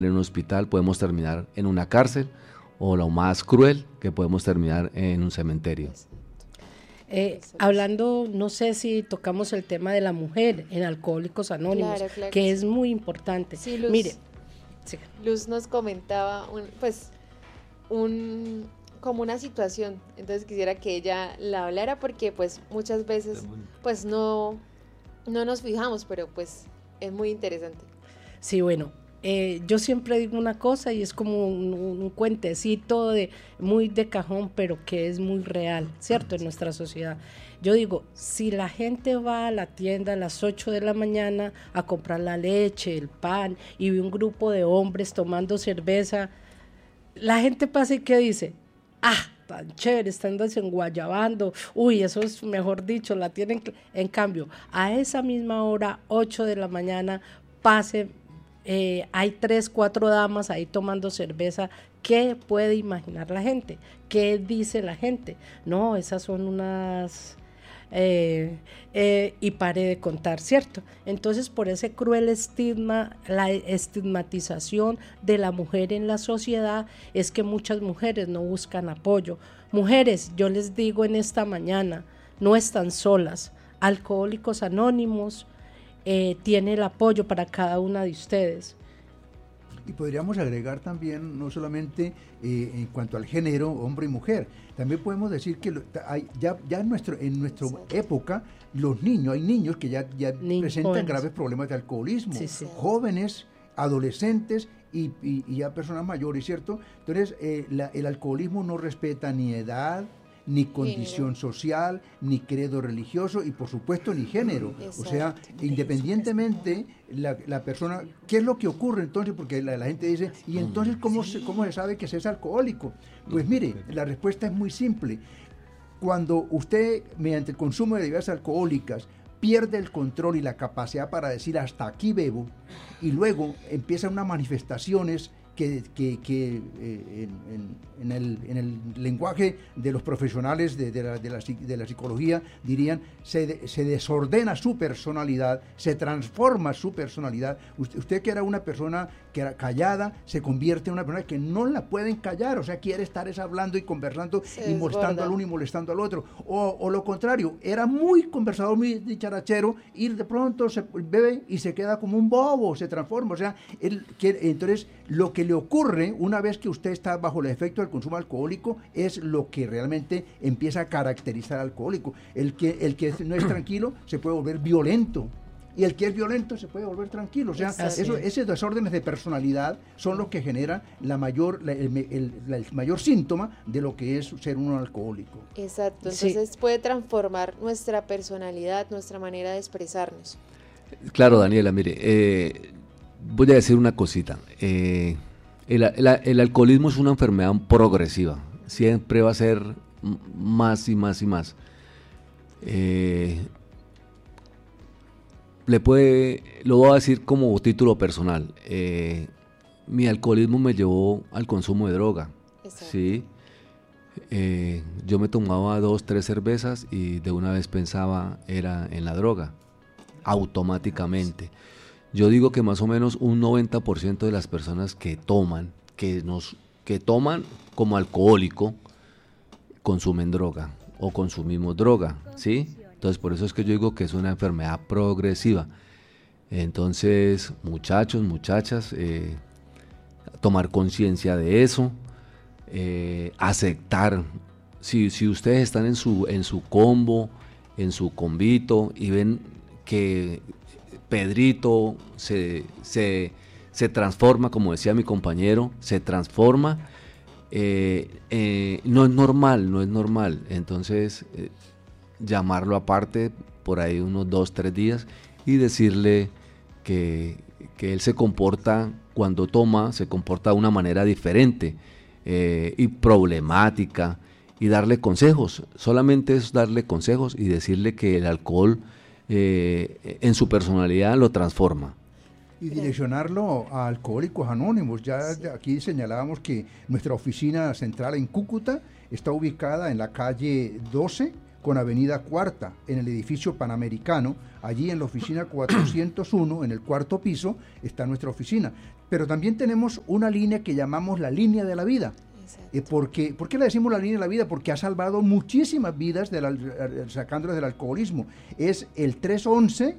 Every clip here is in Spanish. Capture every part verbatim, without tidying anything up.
en un hospital, podemos terminar en una cárcel, o lo más cruel, que podemos terminar en un cementerio. Eh, hablando, no sé si tocamos el tema de la mujer en Alcohólicos Anónimos, Claro, claro que que es sí. muy importante. Sí, Luz, Mire, sí. Luz nos comentaba, un, pues, un, como una situación, entonces quisiera que ella la hablara porque, pues, muchas veces, pues, no, no nos fijamos, pero, pues, es muy interesante. Sí, bueno, eh, yo siempre digo una cosa y es como un, un cuentecito de muy de cajón, pero que es muy real, ¿cierto? En nuestra sociedad. Yo digo, si la gente va a la tienda a las ocho de la mañana a comprar la leche, el pan, y ve un grupo de hombres tomando cerveza, la gente pasa y ¿qué dice? Ah, tan chévere, están desenguayabando, uy, eso es mejor dicho, la tienen. En cambio, a esa misma hora, ocho de la mañana, pase, eh, hay tres, cuatro damas ahí tomando cerveza. ¿Qué puede imaginar la gente? ¿Qué dice la gente? No, esas son unas... Eh, eh, y pare de contar, ¿cierto? Entonces, por ese cruel estigma, la estigmatización de la mujer en la sociedad, es que muchas mujeres no buscan apoyo. Mujeres, yo les digo en esta mañana, no están solas. Alcohólicos Anónimos eh, tiene el apoyo para cada una de ustedes. Y podríamos agregar también, no solamente eh, en cuanto al género, hombre y mujer, también podemos decir que lo, hay, ya, ya en, nuestro, en nuestra sí. época, los niños, hay niños que ya, ya presentan jóvenes. graves problemas de alcoholismo, sí, sí. jóvenes, adolescentes y, y, y ya personas mayores, ¿cierto? Entonces, eh, la, el alcoholismo no respeta ni edad, ni condición social, ni credo religioso y por supuesto ni género. Exacto. O sea, independientemente la, la persona, ¿qué es lo que ocurre entonces? Porque la, la gente dice, ¿y entonces cómo se, cómo se sabe que se es alcohólico? Pues mire, la respuesta es muy simple. Cuando usted, mediante el consumo de bebidas alcohólicas, pierde el control y la capacidad para decir hasta aquí bebo, y luego empiezan unas manifestaciones que, que, que eh, en, en, en, el, en el lenguaje de los profesionales de, de, la, de, la, de la psicología dirían, se, de, se desordena su personalidad, se transforma su personalidad. Usted, usted que era una persona que era callada, se convierte en una persona que no la pueden callar, o sea, quiere estar es hablando y conversando se y molestando al uno y molestando al otro, o, o lo contrario, era muy conversador, muy dicharachero, y de pronto se bebe y se queda como un bobo, se transforma, o sea, él quiere, entonces lo que le ocurre una vez que usted está bajo el efecto del consumo alcohólico es lo que realmente empieza a caracterizar al alcohólico. El que, el que no es tranquilo se puede volver violento, y el que es violento se puede volver tranquilo. O sea, eso, esos desórdenes de personalidad son los que generan la mayor, la, el, el, la, el mayor síntoma de lo que es ser un alcohólico. Exacto, entonces sí. puede transformar nuestra personalidad, nuestra manera de expresarnos. Claro, Daniela, mire, eh, voy a decir una cosita. Eh, el, el, el alcoholismo es una enfermedad progresiva, siempre va a ser más y más y más. Eh, le puede, lo voy a decir como título personal. Eh, mi alcoholismo me llevó al consumo de droga. Exacto. ¿Sí? Eh, yo me tomaba dos, tres cervezas y de una vez pensaba era en la droga, automáticamente. Yo digo que más o menos un noventa por ciento de las personas que toman, que nos, que toman como alcohólico, consumen droga o consumimos droga, ¿sí? Entonces, por eso es que yo digo que es una enfermedad progresiva. Entonces, muchachos, muchachas, eh, tomar conciencia de eso, eh, aceptar. Si, si ustedes están en su, en su combo, en su combito y ven que Pedrito se, se, se transforma, como decía mi compañero, se transforma, eh, eh, no es normal, no es normal. Entonces, eh, llamarlo aparte por ahí unos dos, tres días y decirle que, que él se comporta, cuando toma, se comporta de una manera diferente eh, y problemática, y darle consejos. Solamente es darle consejos y decirle que el alcohol eh, en su personalidad lo transforma. Y direccionarlo a Alcohólicos Anónimos. Ya sí. Aquí señalábamos que nuestra oficina central en Cúcuta está ubicada en la calle doce, con Avenida Cuarta, en el edificio Panamericano. Allí en la oficina cuatrocientos uno, en el cuarto piso, está nuestra oficina. Pero también tenemos una línea que llamamos la línea de la vida. Eh, porque, ¿Por qué le decimos la línea de la vida? Porque ha salvado muchísimas vidas de la, sacándolas del alcoholismo. Es el tres once,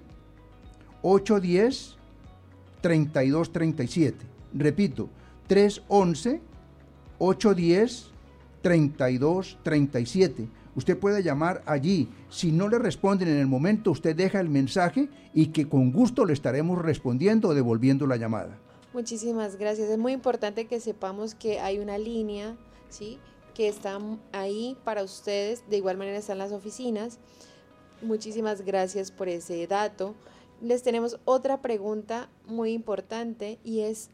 ocho diez, treinta y dos treinta y siete. Repito, tres once, ocho diez, treinta y dos treinta y siete. Usted puede llamar allí. Si no le responden en el momento, usted deja el mensaje y que con gusto le estaremos respondiendo o devolviendo la llamada. Muchísimas gracias. Es muy importante que sepamos que hay una línea, ¿sí?, que está ahí para ustedes. De igual manera están las oficinas. Muchísimas gracias por ese dato. Les tenemos otra pregunta muy importante y es,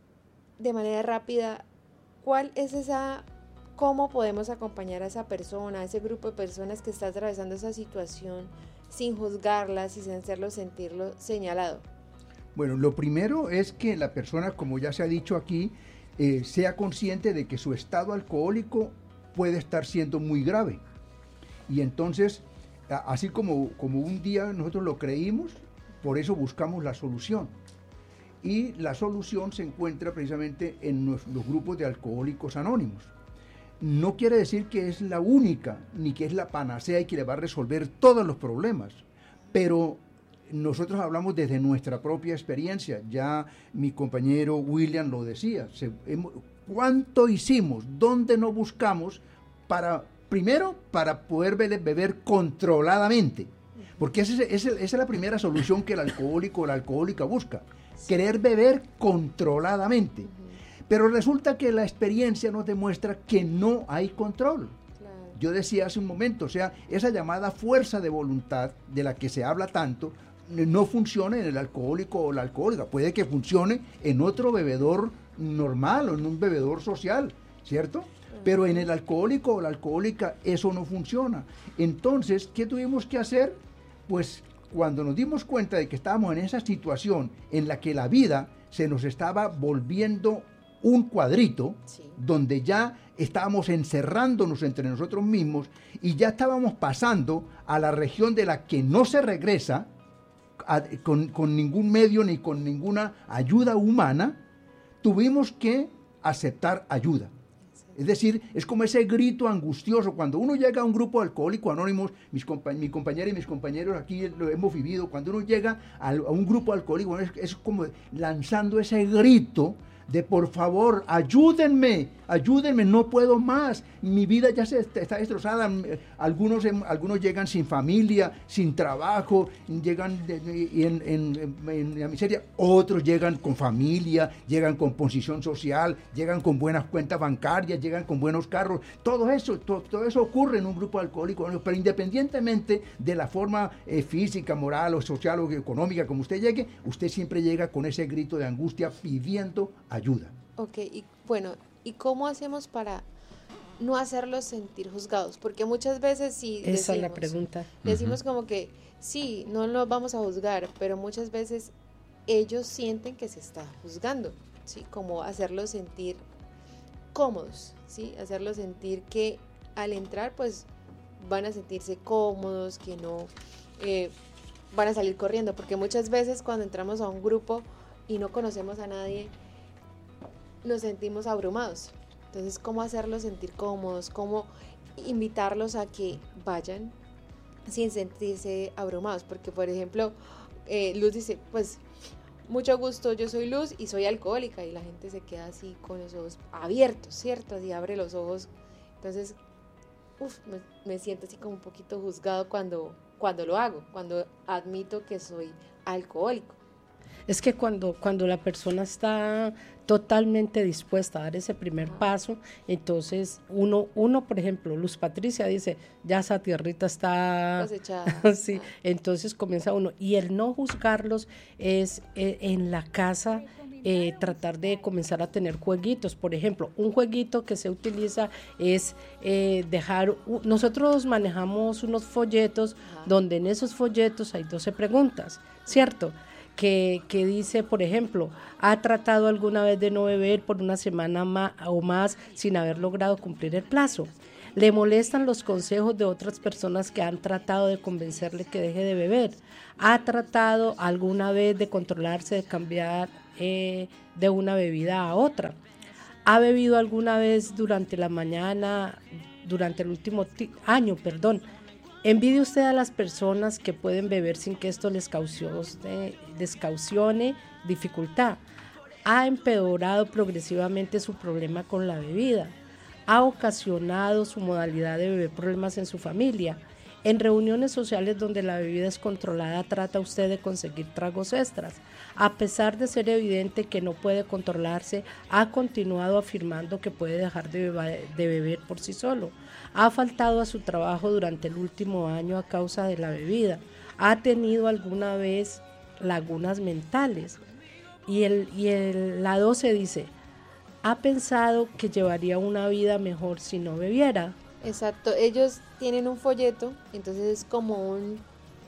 de manera rápida, ¿cuál es esa, cómo podemos acompañar a esa persona, a ese grupo de personas que está atravesando esa situación sin juzgarlas y sin hacerlo sentirlo señalado? Bueno, lo primero es que la persona, como ya se ha dicho aquí, eh, sea consciente de que su estado alcohólico puede estar siendo muy grave. Y entonces, así como, como un día nosotros lo creímos, por eso buscamos la solución. Y la solución se encuentra precisamente en los, los grupos de alcohólicos anónimos. No quiere decir que es la única, ni que es la panacea y que le va a resolver todos los problemas, pero nosotros hablamos desde nuestra propia experiencia. Ya mi compañero William lo decía. Se, hemos, ¿cuánto hicimos? ¿Dónde no buscamos? Para, primero, para poder beber, beber controladamente. Porque esa es, esa es la primera solución que el alcohólico o la alcohólica busca. Querer beber controladamente. Pero resulta que la experiencia nos demuestra que no hay control. Claro. Yo decía hace un momento, o sea, esa llamada fuerza de voluntad de la que se habla tanto, no funciona en el alcohólico o la alcohólica. Puede que funcione en otro bebedor normal o en un bebedor social, ¿cierto? Pero en el alcohólico o la alcohólica eso no funciona. Entonces, ¿qué tuvimos que hacer? Pues cuando nos dimos cuenta de que estábamos en esa situación en la que la vida se nos estaba volviendo un cuadrito, sí, donde ya estábamos encerrándonos entre nosotros mismos y ya estábamos pasando a la región de la que no se regresa a, con, con ningún medio ni con ninguna ayuda humana, tuvimos que aceptar ayuda. Es decir, es como ese grito angustioso. Cuando uno llega a un grupo de alcohólicos anónimos, mis compa- mi compañera y mis compañeros aquí lo hemos vivido, cuando uno llega a, a un grupo de alcohólicos, es, es como lanzando ese grito de por favor, ayúdenme, ayúdenme, no puedo más, mi vida ya se está destrozada. Algunos, algunos llegan sin familia, sin trabajo, llegan de, de, en, en, en la miseria, otros llegan con familia, llegan con posición social, llegan con buenas cuentas bancarias, llegan con buenos carros, todo eso, todo, todo eso ocurre en un grupo alcohólico, pero independientemente de la forma eh, física, moral o social o económica como usted llegue, usted siempre llega con ese grito de angustia pidiendo ayuda. Ok, y bueno, ¿y cómo hacemos para no hacerlos sentir juzgados? Porque muchas veces sí Esa decimos, es la pregunta. Decimos uh-huh. como que sí, no los vamos a juzgar, pero muchas veces ellos sienten que se está juzgando, ¿sí? Como hacerlos sentir cómodos, ¿sí? Hacerlos sentir que al entrar pues van a sentirse cómodos, que no eh, van a salir corriendo, porque muchas veces cuando entramos a un grupo y no conocemos a nadie, nos sentimos abrumados. Entonces, ¿cómo hacerlos sentir cómodos? ¿Cómo invitarlos a que vayan sin sentirse abrumados? Porque, por ejemplo, eh, Luz dice, pues, mucho gusto, yo soy Luz y soy alcohólica, y la gente se queda así con los ojos abiertos, ¿cierto? Así abre los ojos. Entonces, uf, me, me siento así como un poquito juzgado cuando, cuando lo hago, cuando admito que soy alcohólico. Es que cuando, cuando la persona está totalmente dispuesta a dar ese primer paso, entonces uno, uno por ejemplo, Luz Patricia dice, ya esa tierrita está cosechada. Sí, entonces comienza uno. Y el no juzgarlos es eh, en la casa, eh, tratar de comenzar a tener jueguitos. Por ejemplo, un jueguito que se utiliza es eh, dejar, uh, nosotros manejamos unos folletos, ajá, donde en esos folletos hay doce preguntas, ¿cierto? Que, que dice, por ejemplo, ¿ha tratado alguna vez de no beber por una semana más o más sin haber logrado cumplir el plazo? Le molestan los consejos de otras personas que han tratado de convencerle que deje de beber. ¿Ha tratado alguna vez de controlarse, de cambiar eh, de una bebida a otra? ¿Ha bebido alguna vez durante la mañana, durante el último ti- año, perdón? ¿Envidia usted a las personas que pueden beber sin que esto les caucione, les caucione dificultad? ¿Ha empeorado progresivamente su problema con la bebida? ¿Ha ocasionado su modalidad de beber problemas en su familia? En reuniones sociales donde la bebida es controlada, ¿trata usted de conseguir tragos extras? A pesar de ser evidente que no puede controlarse, ha continuado afirmando que puede dejar de beber, de beber por sí solo. ¿Ha faltado a su trabajo durante el último año a causa de la bebida? ¿Ha tenido alguna vez lagunas mentales? Y, el, y el, la doce dice, ¿ha pensado que llevaría una vida mejor si no bebiera? Exacto, ellos tienen un folleto, entonces es como un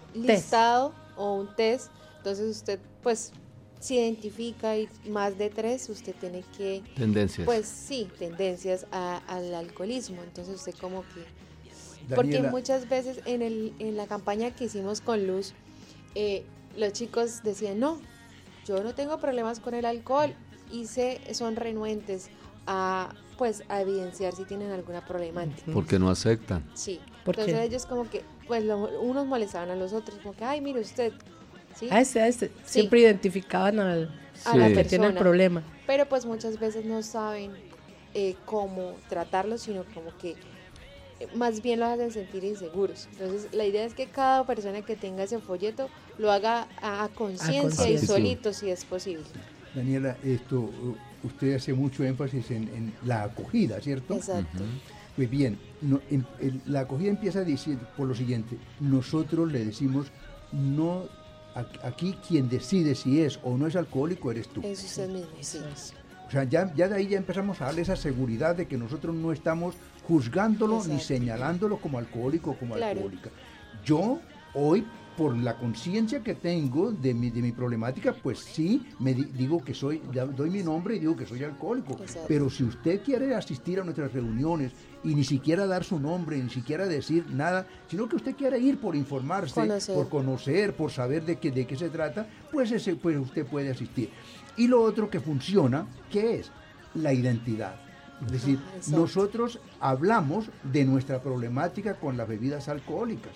listado test. O un test, entonces usted pues se identifica y más de tres, usted tiene que... Tendencias. Pues sí, tendencias a, al alcoholismo, entonces usted como que... Daniela. Porque muchas veces en, el, en la campaña que hicimos con Luz, eh, los chicos decían, no, yo no tengo problemas con el alcohol, y se, son renuentes a... pues a evidenciar si tienen alguna problemática. Porque no aceptan. Sí, ¿Por entonces qué? ellos como que, pues lo, unos molestaban a los otros, como que, ay, mire usted, ¿sí? A este, a este. Sí. Siempre identificaban al, A Sí. la al que persona, tiene el problema. pero pues muchas veces no saben eh, cómo tratarlo, sino como que eh, más bien los hacen sentir inseguros. Entonces la idea es que cada persona que tenga ese folleto lo haga a, a conciencia y conciencia. solito si es posible. Daniela, esto, usted hace mucho énfasis en, en la acogida, ¿cierto? Exacto. Pues bien, no, en, en, la acogida empieza diciendo por lo siguiente, nosotros le decimos, no, aquí quien decide si es o no es alcohólico eres tú. Es usted mismo, sí. O sea, ya, ya de ahí ya empezamos a darle esa seguridad de que nosotros no estamos juzgándolo Exacto. ni señalándolo como alcohólico o como claro. alcohólica. Yo hoy, por la conciencia que tengo de mi, de mi problemática, pues sí, me di, digo que soy, doy mi nombre y digo que soy alcohólico. Exacto. Pero si usted quiere asistir a nuestras reuniones y ni siquiera dar su nombre, ni siquiera decir nada, sino que usted quiere ir por informarse, conocer. por conocer, por saber de qué, de qué se trata, pues, ese, pues usted puede asistir. Y lo otro que funciona, ¿qué es? La identidad. Es decir, ah, nosotros hablamos de nuestra problemática con las bebidas alcohólicas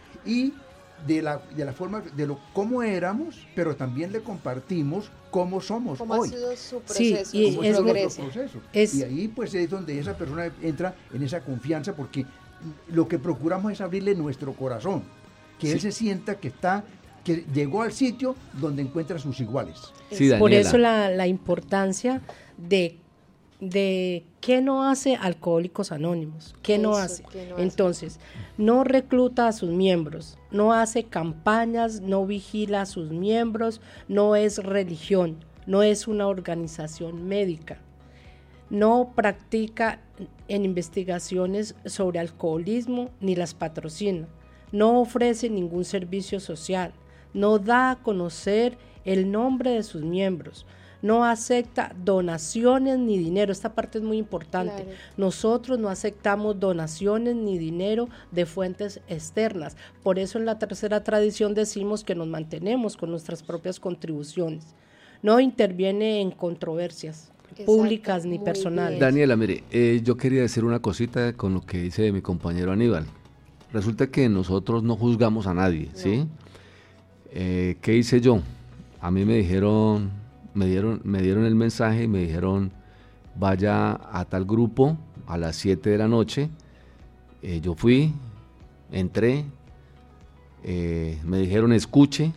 y de la, de la forma, de lo cómo éramos, pero también le compartimos cómo somos ¿Cómo hoy. ha sido su proceso, sí, y su es, progreso. proceso. Es, y ahí pues es donde esa persona entra en esa confianza, porque lo que procuramos es abrirle nuestro corazón, que sí. él se sienta que está, que llegó al sitio donde encuentra sus iguales. Sí, por eso la, la importancia de de qué no hace Alcohólicos Anónimos, qué Eso, no hace. ¿Qué no Entonces, hace? no recluta a sus miembros, no hace campañas, no vigila a sus miembros, no es religión, no es una organización médica, no practica en investigaciones sobre alcoholismo ni las patrocina, no ofrece ningún servicio social, no da a conocer el nombre de sus miembros, no acepta donaciones ni dinero. Esta parte es muy importante. Claro. Nosotros no aceptamos donaciones ni dinero de fuentes externas. Por eso en la tercera tradición decimos que nos mantenemos con nuestras propias contribuciones. No interviene en controversias Exacto. públicas ni muy personales. Bien. Daniela, mire, eh, yo quería decir una cosita con lo que dice mi compañero Aníbal. Resulta que nosotros no juzgamos a nadie, no. ¿sí? Eh, ¿Qué hice yo? A mí me dijeron... Me dieron, me dieron el mensaje y me dijeron vaya a tal grupo a las siete de la noche. Eh, yo fui, entré, eh, me dijeron escuche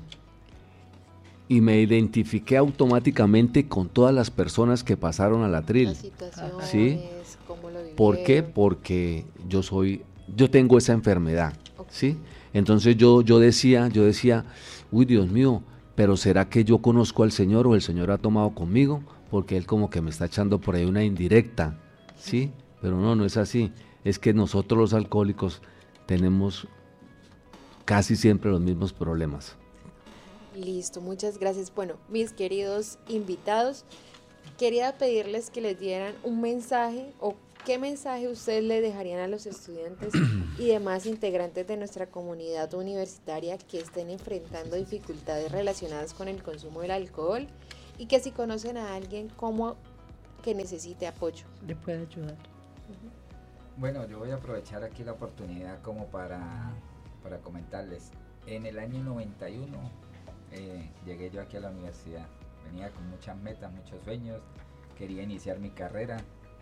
y me identifiqué automáticamente con todas las personas que pasaron al atril. Las situaciones, ¿sí? cómo lo vivieron. ¿Por qué? Porque yo soy, yo tengo esa enfermedad, okay. ¿sí? Entonces yo, yo decía, yo decía, uy Dios mío, pero ¿será que yo conozco al Señor o el Señor ha tomado conmigo? Porque Él como que me está echando por ahí una indirecta, ¿sí? Pero no, no es así. Es que nosotros los alcohólicos tenemos casi siempre los mismos problemas. Listo, muchas gracias. Bueno, mis queridos invitados, quería pedirles que les dieran un mensaje o ¿qué mensaje ustedes le dejarían a los estudiantes y demás integrantes de nuestra comunidad universitaria que estén enfrentando dificultades relacionadas con el consumo del alcohol y que si conocen a alguien como que necesite apoyo le puede ayudar? Bueno, yo voy a aprovechar aquí la oportunidad como para, para comentarles. En el año noventa y uno eh, llegué yo aquí a la universidad. Venía con muchas metas, muchos sueños, quería iniciar mi carrera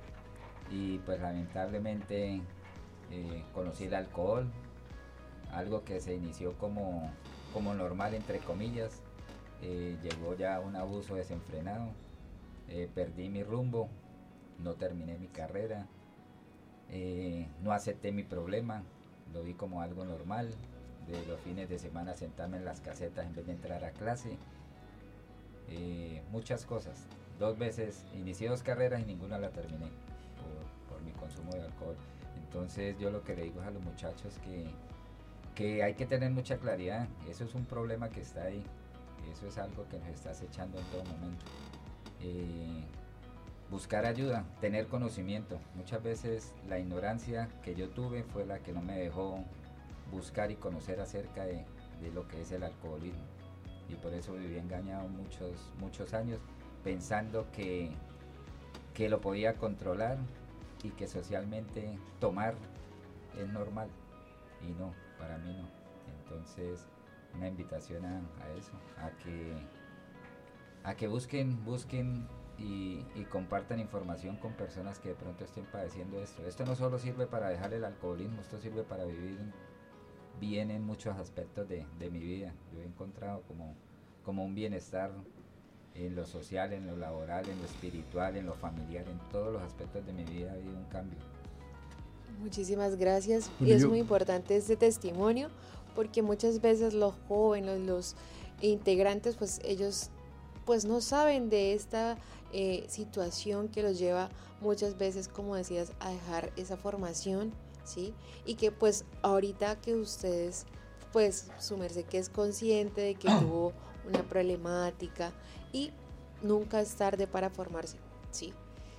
y pues lamentablemente eh, conocí el alcohol, algo que se inició como, como normal entre comillas, eh, llegó ya un abuso desenfrenado, eh, perdí mi rumbo, no terminé mi carrera, eh, no acepté mi problema, lo vi como algo normal, de los fines de semana sentarme en las casetas en vez de entrar a clase, eh, muchas cosas. Dos veces inicié dos carreras y ninguna la terminé por, por mi consumo de alcohol. Entonces yo lo que le digo es a los muchachos que, que hay que tener mucha claridad. Eso es un problema que está ahí. Eso es algo que nos está acechando en todo momento. Eh, buscar ayuda, tener conocimiento. Muchas veces la ignorancia que yo tuve fue la que no me dejó buscar y conocer acerca de, de lo que es el alcoholismo. Y por eso viví engañado muchos, muchos años, pensando que, que lo podía controlar y que socialmente tomar es normal. Y no, para mí no. Entonces, una invitación a, a eso, a que, a que busquen, busquen y, y compartan información con personas que de pronto estén padeciendo esto. Esto no solo sirve para dejar el alcoholismo, esto sirve para vivir bien en muchos aspectos de, de mi vida. Yo he encontrado como, como un bienestar en lo social, en lo laboral, en lo espiritual, en lo familiar, en todos los aspectos de mi vida ha habido un cambio. Muchísimas gracias. Bueno, y es yo... muy importante este testimonio porque muchas veces los jóvenes, los integrantes, pues ellos pues no saben de esta eh, situación que los lleva muchas veces, como decías, a dejar esa formación, ¿sí? Y que pues ahorita que ustedes, pues su merced que es consciente de que tuvo una problemática y nunca es tarde para formarse, ¿sí?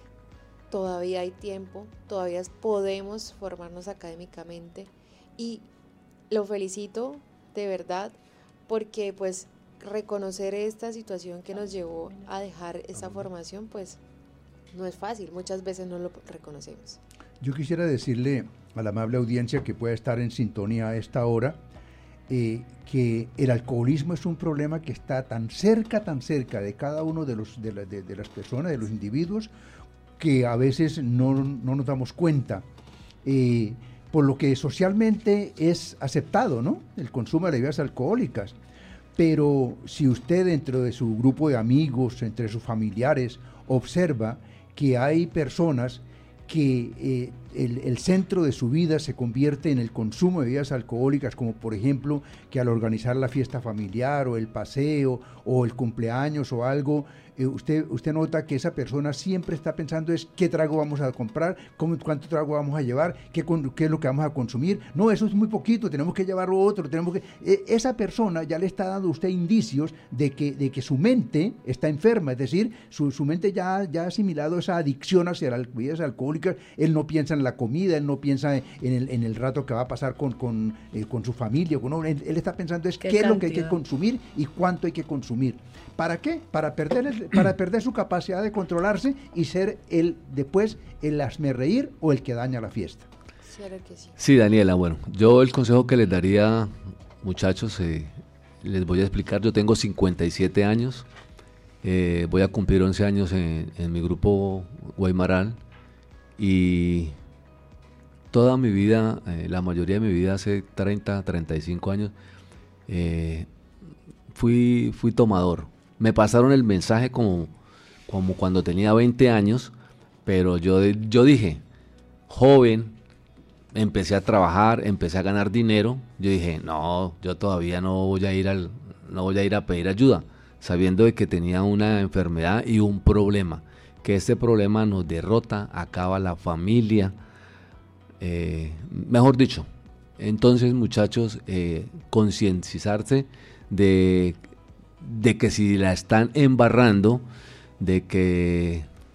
Todavía hay tiempo, todavía podemos formarnos académicamente y lo felicito de verdad porque pues reconocer esta situación que nos llevó a dejar esa formación pues no es fácil, muchas veces no lo reconocemos. Yo quisiera decirle a la amable audiencia que pueda estar en sintonía a esta hora eh, que el alcoholismo es un problema que está tan cerca, tan cerca de cada uno de, los, de, la, de, de las personas, de los individuos, que a veces no, no nos damos cuenta, eh, por lo que socialmente es aceptado, ¿no?, el consumo de bebidas alcohólicas. Pero si usted dentro de su grupo de amigos, entre sus familiares, observa que hay personas que eh, el, el centro de su vida se convierte en el consumo de bebidas alcohólicas, como por ejemplo que al organizar la fiesta familiar o el paseo o el cumpleaños o algo, eh, usted, usted nota que esa persona siempre está pensando es qué trago vamos a comprar, cómo, cuánto trago vamos a llevar, qué, qué es lo que vamos a consumir. No, eso es muy poquito, tenemos que llevarlo otro, tenemos que... Eh, esa persona ya le está dando a usted indicios de que, de que su mente está enferma, es decir, su, su mente ya, ya ha asimilado esa adicción hacia las bebidas alcohólicas. Él no piensa en la comida, él no piensa en el, en el rato que va a pasar con, con, eh, con su familia, con, no, él, él está pensando es qué, qué es lo que hay que consumir y cuánto hay que consumir. ¿Para qué? Para perder, el, para perder su capacidad de controlarse y ser el después el hazmerreír o el que daña la fiesta. Claro que sí. Sí, Daniela, bueno, yo el consejo que les daría, muchachos, eh, les voy a explicar. Yo tengo cincuenta y siete años, eh, voy a cumplir once años en, en mi grupo Guaymaral y toda mi vida, eh, la mayoría de mi vida, hace treinta, treinta y cinco años, eh, fui, fui tomador. Me pasaron el mensaje como, como cuando tenía veinte años, pero yo, yo dije, joven, empecé a trabajar, empecé a ganar dinero, yo dije, no, yo todavía no voy a ir al, no voy a ir a pedir ayuda, sabiendo de que tenía una enfermedad y un problema, que este problema nos derrota, acaba la familia, eh, mejor dicho. Entonces, muchachos, eh, concientizarse de, de que si la están embarrando, de que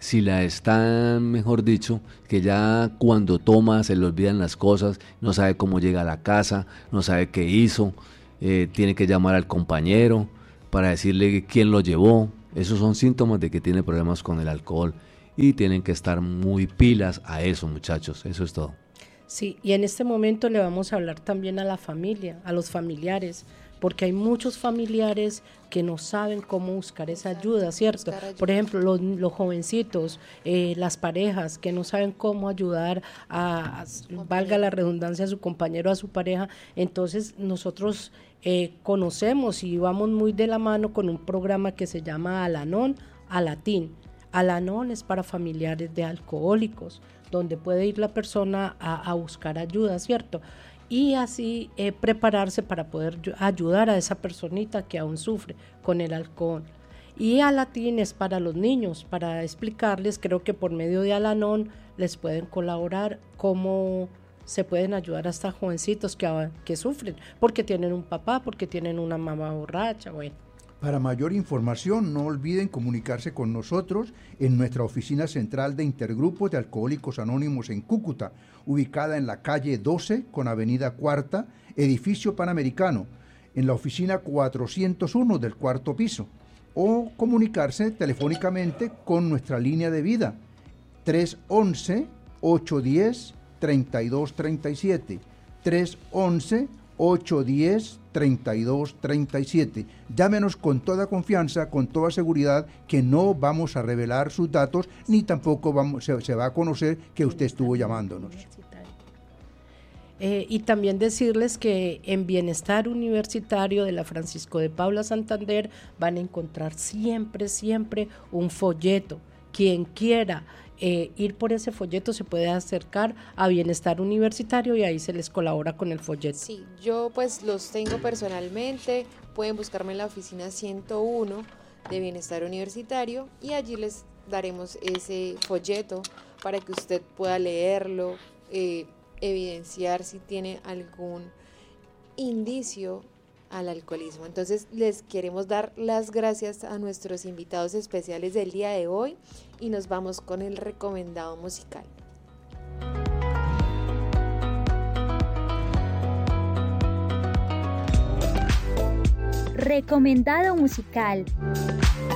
si la están, mejor dicho, que ya cuando toma se le olvidan las cosas, no sabe cómo llega a la casa, no sabe qué hizo, eh, tiene que llamar al compañero para decirle quién lo llevó. Esos son síntomas de que tiene problemas con el alcohol y tienen que estar muy pilas a eso, muchachos, eso es todo. Sí, y en este momento le vamos a hablar también a la familia, a los familiares, porque hay muchos familiares que no saben cómo buscar esa ayuda, ¿cierto? Por ejemplo, los, los jovencitos, eh, las parejas que no saben cómo ayudar a, a, valga la redundancia, a su compañero, a su pareja. Entonces nosotros eh, conocemos y vamos muy de la mano con un programa que se llama Al-Anon, Alatín. Al-Anon es para familiares de alcohólicos, donde puede ir la persona a, a buscar ayuda, ¿cierto? Y así eh, prepararse para poder ayudar a esa personita que aún sufre con el alcohol. Y Alatín es para los niños, para explicarles, creo que por medio de Al-Anon les pueden colaborar cómo se pueden ayudar a estos jovencitos que, que sufren, porque tienen un papá, porque tienen una mamá borracha, bueno. Para mayor información, no olviden comunicarse con nosotros en nuestra oficina central de Intergrupos de Alcohólicos Anónimos en Cúcuta, ubicada en la calle doce con avenida Cuarta, edificio Panamericano, en la oficina cuatrocientos uno del cuarto piso, o comunicarse telefónicamente con nuestra línea de vida, tres once, ocho diez, treinta y dos treinta y siete, tres once, ocho diez, treinta y dos treinta y siete. Llámenos con toda confianza, con toda seguridad, que no vamos a revelar sus datos, ni tampoco vamos, se, se va a conocer que usted estuvo llamándonos. Eh, y también decirles que en Bienestar Universitario de la Francisco de Paula Santander van a encontrar siempre, siempre un folleto. Quien quiera eh, ir por ese folleto se puede acercar a Bienestar Universitario y ahí se les colabora con el folleto. Sí, yo pues los tengo personalmente, pueden buscarme en la oficina ciento uno de Bienestar Universitario y allí les daremos ese folleto para que usted pueda leerlo, eh, evidenciar si tiene algún indicio al alcoholismo. Entonces les queremos dar las gracias a nuestros invitados especiales del día de hoy y nos vamos con el recomendado musical. Recomendado musical.